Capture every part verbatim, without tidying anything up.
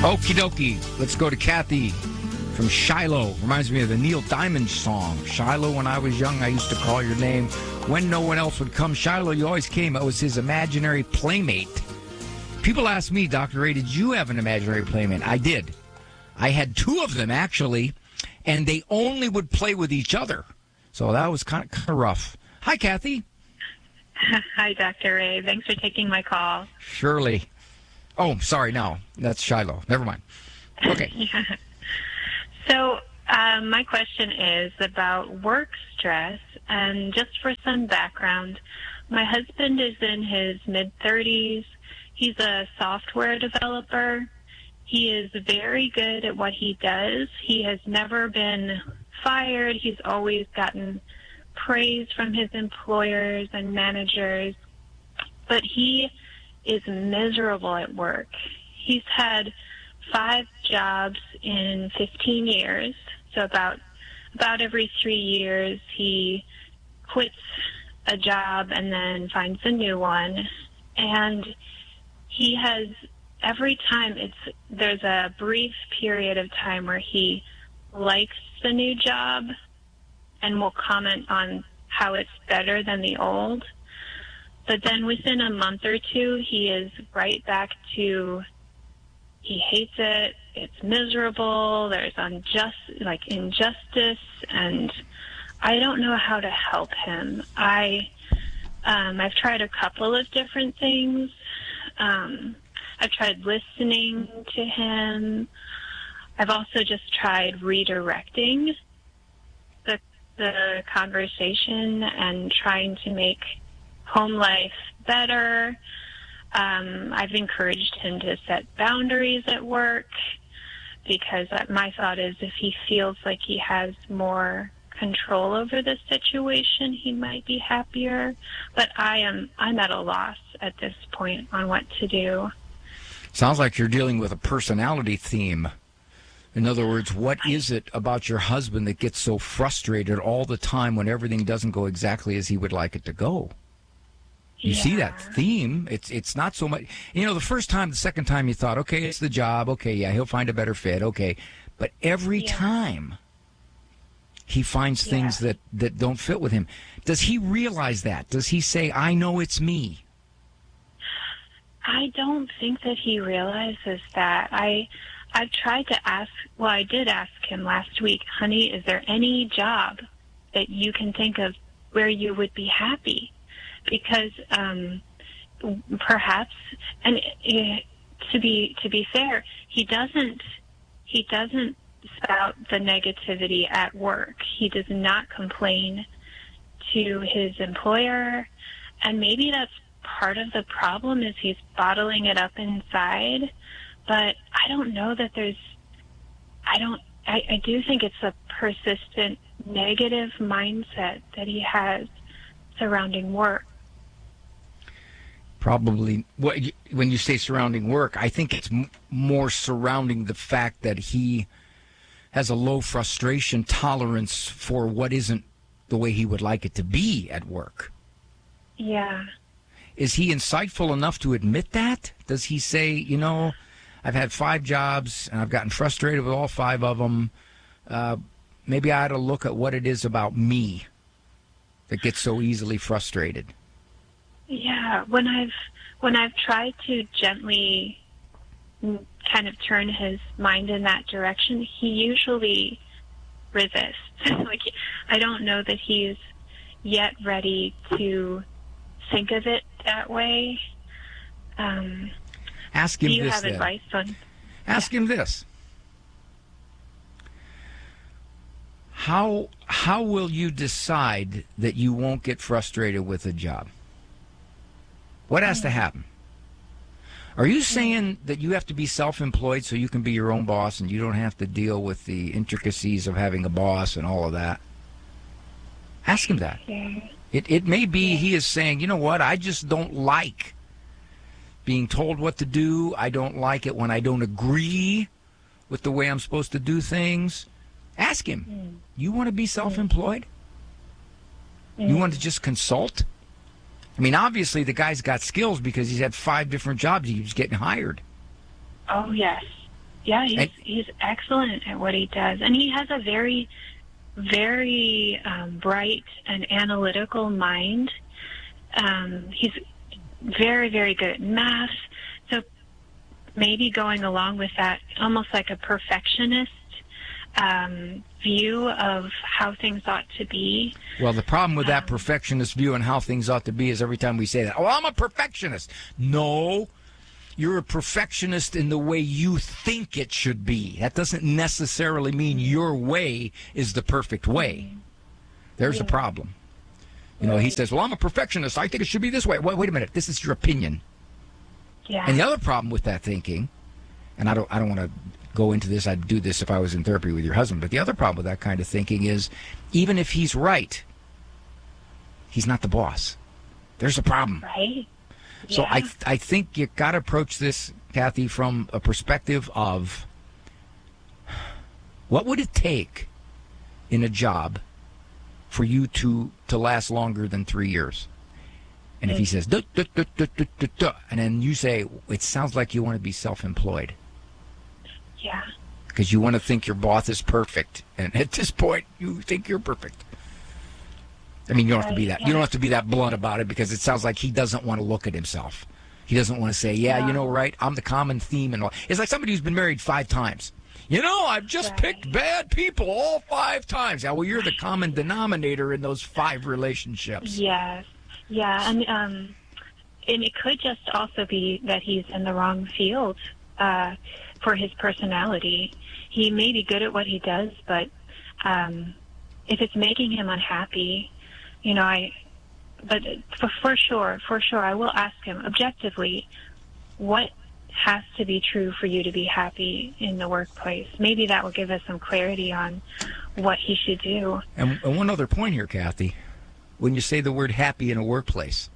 Okie dokie. Let's go to Kathy from Shiloh. Reminds me of the Neil Diamond song. Shiloh, when I was young, I used to call your name. When no one else would come, Shiloh, you always came. It was his imaginary playmate. People ask me, Doctor Ray, did you have an imaginary playmate? I did. I had two of them, actually, and they only would play with each other. So that was kind of, kind of rough. Hi, Kathy. Hi, Doctor Ray. Thanks for taking my call. Shirley. Oh, sorry, no. That's Shiloh. Never mind. Okay. Yeah. So um, my question is about work stress. And just for some background, my husband is in his mid-thirties. He's a software developer. He is very good at what he does. He has never been fired. He's always gotten praise from his employers and managers. But he is miserable at work. He's had five jobs in fifteen years. So about about every three years, he quits a job and then finds a new one. And he has, every time it's, there's a brief period of time where he likes the new job and will comment on how it's better than the old. But then within a month or two, he is right back to, he hates it, it's miserable, there's unjust, like injustice, and I don't know how to help him. I, um, I've tried a couple of different things. Um, I've tried listening to him. I've also just tried redirecting the the conversation and trying to make home life better. Um, I've encouraged him to set boundaries at work because my thought is if he feels like he has more control over the situation, he might be happier. But I am I'm at a loss at this point on what to do. Sounds like you're dealing with a personality theme. In other words, what is it about your husband that gets so frustrated all the time when everything doesn't go exactly as he would like it to go? You yeah. see that theme. It's it's not so much, you know, the first time, the second time you thought, okay, it's the job. Okay, yeah, he'll find a better fit. Okay. But every yeah. time he finds yeah. things that, that don't fit with him. Does he realize that? Does he say, I know it's me? I don't think that he realizes that. I, I've tried to ask, well, I did ask him last week, honey, is there any job that you can think of where you would be happy? Because um, perhaps, and uh, to be to be fair, he doesn't he doesn't spout the negativity at work. He does not complain to his employer, and maybe that's part of the problem is he's bottling it up inside. But I don't know that there's. I don't. I, I do think it's a persistent negative mindset that he has surrounding work. Probably, when you say surrounding work, I think it's m- more surrounding the fact that he has a low frustration tolerance for what isn't the way he would like it to be at work. Yeah. Is he insightful enough to admit that? Does he say, you know, I've had five jobs and I've gotten frustrated with all five of them. Uh, maybe I ought to look at what it is about me that gets so easily frustrated. Yeah, when I've when I've tried to gently kind of turn his mind in that direction, he usually resists. Like, I don't know that he's yet ready to think of it that way. Um, Ask him do you this. have then. advice on? Ask yeah. him this. How how will you decide that you won't get frustrated with a job? What has to happen? Are you saying that you have to be self-employed so you can be your own boss and you don't have to deal with the intricacies of having a boss and all of that? Ask him that. Yeah. It it may be he is saying, you know what, I just don't like being told what to do. I don't like it when I don't agree with the way I'm supposed to do things. Ask him, Mm. you want to be self-employed? Mm. You want to just consult? I mean, obviously the guy's got skills because he's had five different jobs. He was getting hired. Oh, yes. Yeah, he's And- he's excellent at what he does, and he has a very, very um, bright and analytical mind. Um, he's very, very good at math. So maybe going along with that, almost like a perfectionist um, view of how things ought to be. Well, the problem with that Um, perfectionist view and how things ought to be is every time we say that, oh, I'm a perfectionist. No, you're a perfectionist in the way you think it should be. That doesn't necessarily mean your way is the perfect way. There's the Yeah. problem. You know, he says, well, I'm a perfectionist. I think it should be this way. Wait, wait a minute. This is your opinion. Yeah. And the other problem with that thinking, and I don't, I don't want to go into this. I'd do this if I was in therapy with your husband. But the other problem with that kind of thinking is, even if he's right, he's not the boss. There's a problem. Right. So Yeah. I, I think you got to approach this, Kathy, from a perspective of what would it take in a job for you to, to last longer than three years? And if he says, duh, duh, duh, duh, duh, duh, duh, and then you say, it sounds like you want to be self-employed Yeah. because you want to think your boss is perfect. And at this point, you think you're perfect. I mean, you don't have to be that. You don't have to be that blunt about it because it sounds like he doesn't want to look at himself. He doesn't want to say, yeah, you know, right, I'm the common theme. And all. It's like somebody who's been married five times. You know, I've just Right. picked bad people all five times. Yeah, well, you're the common denominator in those five relationships. Yes. Yeah. And, um, and it could just also be that he's in the wrong field uh, for his personality. He may be good at what he does, but um, if it's making him unhappy, you know, I, but for, for sure, for sure, I will ask him objectively, what has to be true for you to be happy in the workplace? Maybe that will give us some clarity on what he should do. And, and one other point here, Kathy, when you say the word happy in a workplace,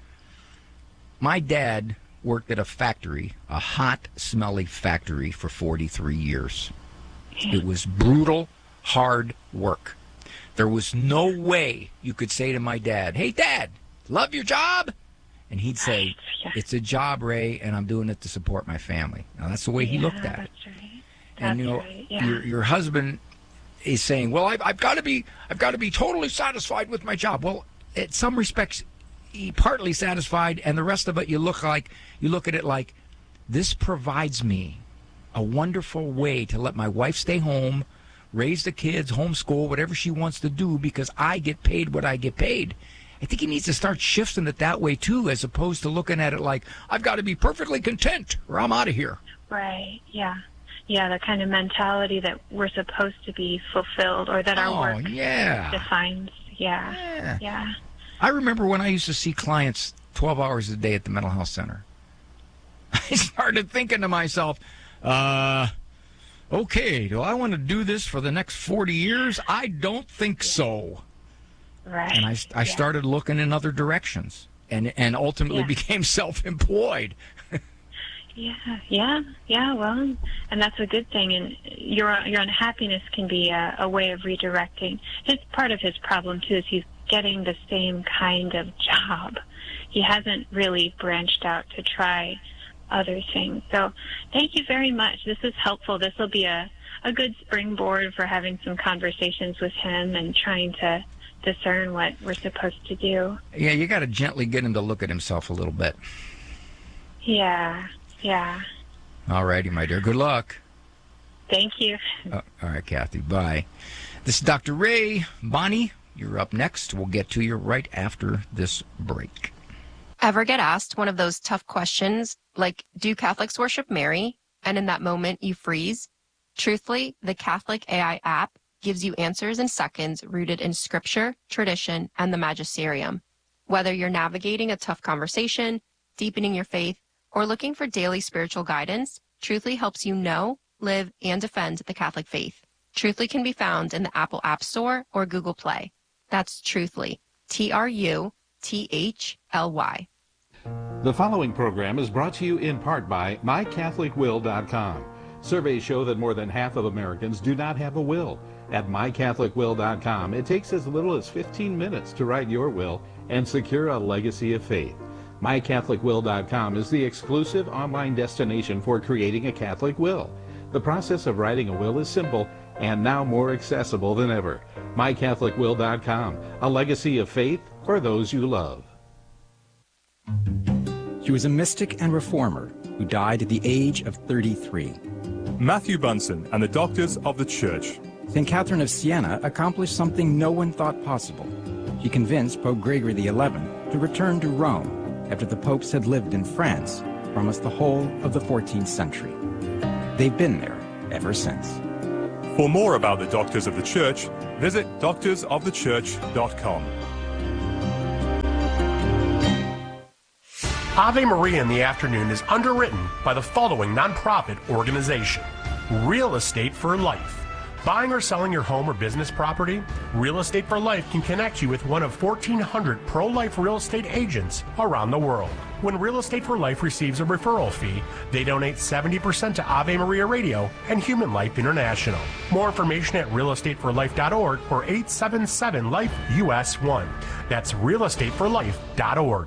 my dad worked at a factory, a hot, smelly factory for forty-three years. It was brutal, hard work. There was no way you could say to my dad, hey, Dad, love your job? And he'd say, Yeah. it's a job, Ray, and I'm doing it to support my family. Now, that's the way he Yeah, looked at it. That's right. And, you know, That's right. Yeah. your, your husband is saying, well, I've, I've got to be I've got to be totally satisfied with my job. Well, in some respects, he partly satisfied, and the rest of it, you look like you look at it like, this provides me a wonderful way to let my wife stay home, raise the kids, homeschool, whatever she wants to do, because I get paid what I get paid. I think he needs to start shifting it that way, too, as opposed to looking at it like, I've got to be perfectly content or I'm out of here. Right. Yeah. Yeah. The kind of mentality that we're supposed to be fulfilled, or that our Oh, work yeah. defines. Yeah. Yeah. Yeah. I remember when I used to see clients twelve hours a day at the mental health center. I started thinking to myself, uh, okay, do I want to do this for the next forty years? I don't think so. Right. And I, I Yeah. started looking in other directions and, and ultimately Yeah. became self-employed. Yeah, yeah, yeah. Well, and that's a good thing. And your your unhappiness can be a, a way of redirecting. It's part of his problem too. Is he's getting the same kind of job. He hasn't really branched out to try other things. So, thank you very much. This is helpful. This will be a a good springboard for having some conversations with him and trying to discern what we're supposed to do. Yeah, you got to gently get him to look at himself a little bit. Yeah, yeah. All righty, my dear. Good luck. Thank you. Uh, all right, Kathy. Bye. This is Doctor Ray. Bonnie, you're up next. We'll get to you right after this break. Ever get asked one of those tough questions like, do Catholics worship Mary? And in that moment you freeze? Truthfully, the Catholic A I app gives you answers in seconds rooted in scripture, tradition, and the magisterium. Whether you're navigating a tough conversation, deepening your faith, or looking for daily spiritual guidance, Truthfully helps you know, live, and defend the Catholic faith. Truthfully can be found in the Apple App Store or Google Play. That's Truthfully, T R U T H L Y. The following program is brought to you in part by my catholic will dot com. Surveys show that more than half of Americans do not have a will. At my catholic will dot com, it takes as little as fifteen minutes to write your will and secure a legacy of faith. my catholic will dot com is the exclusive online destination for creating a Catholic will. The process of writing a will is simple and now more accessible than ever. my catholic will dot com, a legacy of faith for those you love. She was a mystic and reformer who died at the age of thirty-three. Matthew Bunson and the Doctors of the Church. Saint Catherine of Siena accomplished something no one thought possible. She convinced Pope Gregory the eleventh to return to Rome after the popes had lived in France for almost the whole of the fourteenth century. They've been there ever since. For more about the Doctors of the Church, visit doctors of the church dot com. Ave Maria in the Afternoon is underwritten by the following nonprofit organization: Real Estate for Life. Buying or selling your home or business property? Real Estate for Life can connect you with one of fourteen hundred pro-life real estate agents around the world. When Real Estate for Life receives a referral fee, they donate seventy percent to Ave Maria Radio and Human Life International. More information at real estate for life dot org or eight seven seven life U S one. That's real estate for life dot org.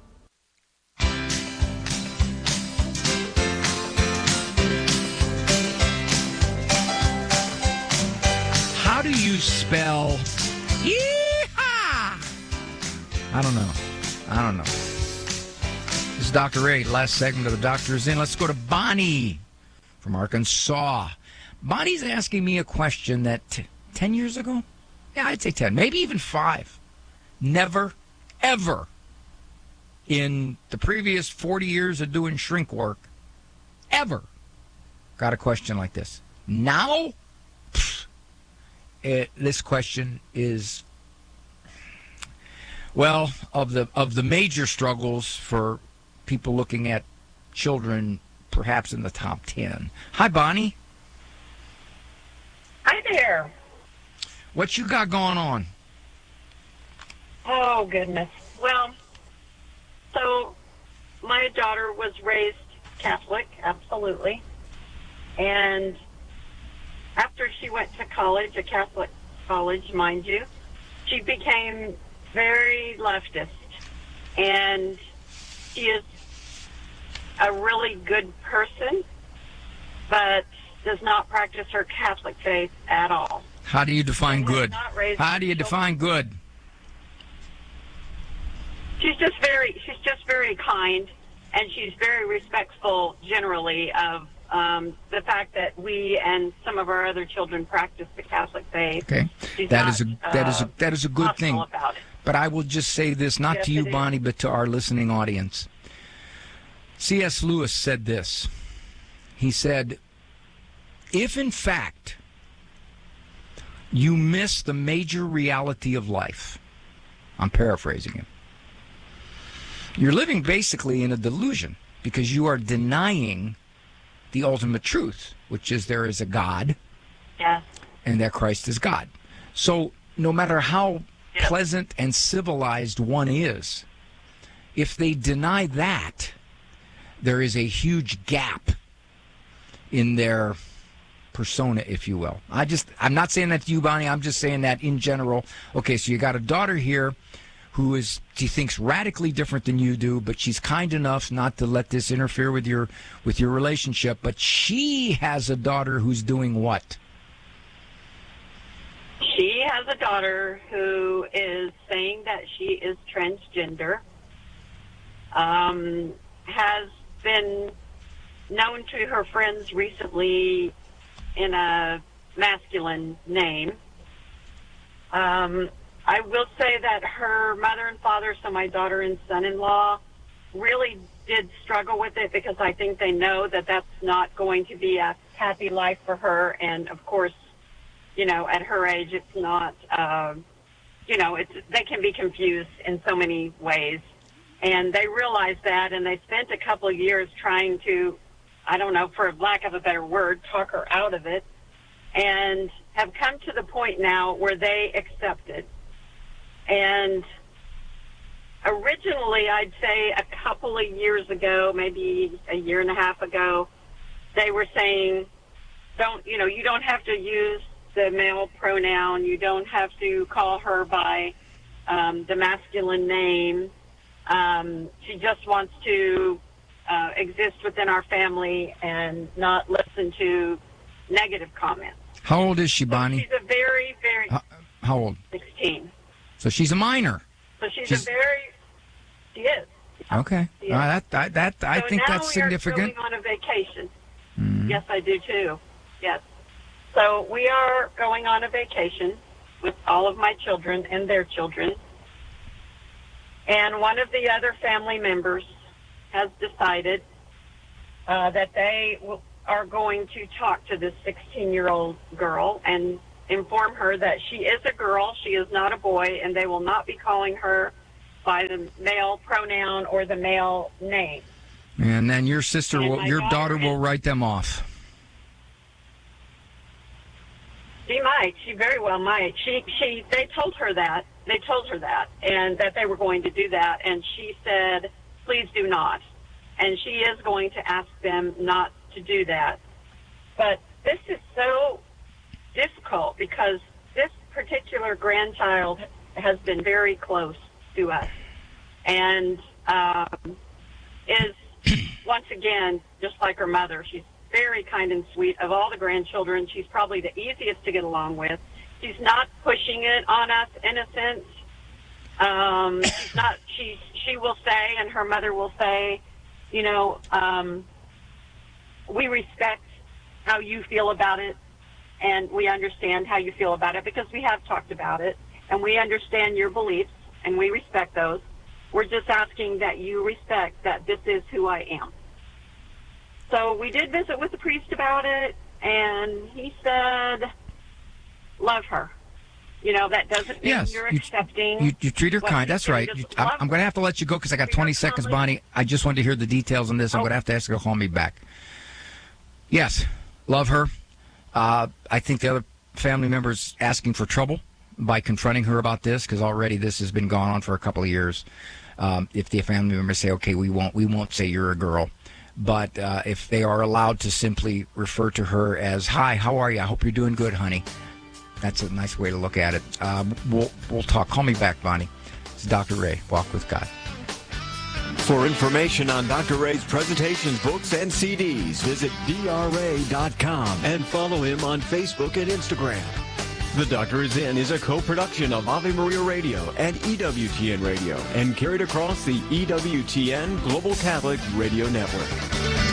How do you spell yeehaw? I don't know. I don't know. This is Doctor Ray. Last segment of the Doctor is in. Let's go to Bonnie from Arkansas. Bonnie's asking me a question that t- ten years ago? Yeah, I'd say ten, maybe even five. Never, ever in the previous forty years of doing shrink work, ever got a question like this. Now, pfft, it, this question is, well, of the of the major struggles for people looking at children, perhaps in the top ten. Hi, Bonnie. Hi there. What you got going on? Oh, goodness. Well, so my daughter was raised Catholic, absolutely. And after she went to college, a Catholic college, mind you, she became very leftist. And she is a really good person, but does not practice her Catholic faith at all. How do you define good? How do you children. define good? She's just very, she's just very kind, and she's very respectful generally of um, the fact that we and some of our other children practice the Catholic faith. Okay, she's that not, is a that uh, is a that is a good thing. about it. But I will just say this, not Yes, to you, it is. Bonnie, but to our listening audience. C S Lewis said this. He said, if in fact you miss the major reality of life, I'm paraphrasing him, you're living basically in a delusion because you are denying the ultimate truth, which is there is a God, Yes. and that Christ is God. So no matter how Yeah. pleasant and civilized one is, if they deny that, there is a huge gap in their persona, if you will. I just, I'm not saying that to you, Bonnie. I'm just saying that in general. Okay, so you got a daughter here who is, she thinks radically different than you do, but she's kind enough not to let this interfere with your with your relationship. But she has a daughter who's doing what? She has a daughter who is saying that she is transgender, um, has been known to her friends recently in a masculine name. Um, I will say that her mother and father, so my daughter and son-in-law, really did struggle with it because I think they know that that's not going to be a happy life for her. And, of course, you know, at her age, it's not, uh, you know, it's they can be confused in so many ways. And they realized that, and they spent a couple of years trying to, I don't know, for lack of a better word, talk her out of it, and have come to the point now where they accept it. And originally, I'd say a couple of years ago, maybe a year and a half ago, they were saying, don't, you know, you don't have to use the male pronoun. You don't have to call her by um, the masculine name. Um, she just wants to uh, exist within our family and not listen to negative comments. How old is she, Bonnie? So she's a very, very... How, how old? sixteen. So she's a minor. So she's, She's- a very... She is. Okay. Yeah. Uh, that, that, that, I so think now that's we are significant. going on a vacation. Mhm. Yes, I do too. Yes. So we are going on a vacation with all of my children and their children. And one of the other family members has decided uh, that they w- are going to talk to this sixteen-year-old girl and inform her that she is a girl, she is not a boy, and they will not be calling her by the male pronoun or the male name. And then your sister, And will, my your daughter daughter will is- write them off. She might. She very well might. She, she, they told her that. They told her that, and that they were going to do that, and she said, please do not. And she is going to ask them not to do that. But this is so difficult because this particular grandchild has been very close to us and um, is, once again, just like her mother. She's very kind and sweet. Of all the grandchildren, she's probably the easiest to get along with. She's not pushing it on us in a sense. Um, she's not. She she will say, and her mother will say, you know, um, we respect how you feel about it, and we understand how you feel about it because we have talked about it, and we understand your beliefs, and we respect those. We're just asking that you respect that this is who I am. So we did visit with the priest about it, and he said, love her. You know, that doesn't mean Yes, you're you- accepting. You, you treat her what kind. she's That's doing. right. You, Just I, love I'm going to her. have to let you go because I got Treat her twenty seconds, calmly. Bonnie. I just wanted to hear the details on this. I'm Oh. going to have to ask her to call me back. Yes, love her. Uh, I think the other family members asking for trouble by confronting her about this because already this has been going on for a couple of years. Um, if the family members say, okay, we won't, we won't say you're a girl. But uh, if they are allowed to simply refer to her as, hi, how are you? I hope you're doing good, honey. That's a nice way to look at it. Uh, we'll, we'll talk. Call me back, Bonnie. It's Doctor Ray, Walk with God. For information on Doctor Ray's presentations, books, and C Ds, visit D R A dot com and follow him on Facebook and Instagram. The Doctor Is In is a co-production of Ave Maria Radio and E W T N Radio and carried across the E W T N Global Catholic Radio Network.